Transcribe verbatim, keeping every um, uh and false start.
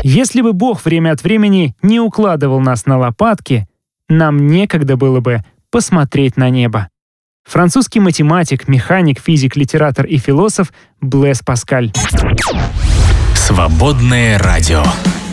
Если бы Бог время от времени не укладывал нас на лопатки, нам некогда было бы посмотреть на небо. Французский математик, механик, физик, литератор и философ Блэс Паскаль. Свободное радио.